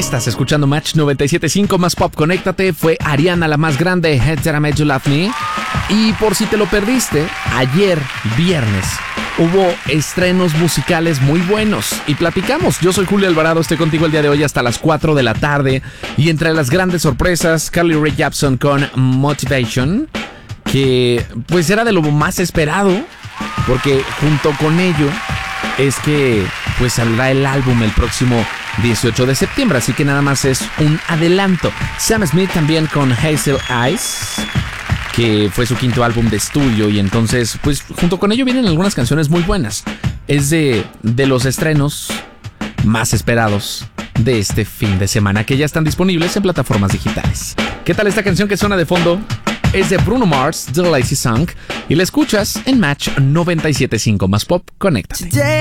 Estás escuchando Match 97.5 más Pop. Conéctate. Fue Ariana la más grande, Head That I Made You Love Me. Y por si te lo perdiste, ayer viernes hubo estrenos musicales muy buenos y platicamos. Yo soy Julio Alvarado, estoy contigo el día de hoy hasta las 4 de la tarde. Y entre las grandes sorpresas, Carly Rae Jepsen con Motivation, que pues era de lo más esperado, porque junto con ello es que pues saldrá el álbum el próximo 18 de septiembre, así que nada más es un adelanto. Sam Smith también con Hazel Eyes, que fue su quinto álbum de estudio, y entonces pues junto con ello vienen algunas canciones muy buenas. Es de los estrenos más esperados de este fin de semana, que ya están disponibles en plataformas digitales. ¿Qué tal esta canción que suena de fondo? Es de Bruno Mars, The Lazy Song, y la escuchas en Match 97.5 más Pop. Conéctate.